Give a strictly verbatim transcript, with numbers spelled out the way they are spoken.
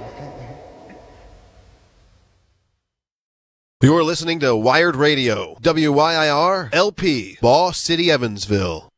You're listening to Wired Radio, W Y I R L P, Boss City, Evansville.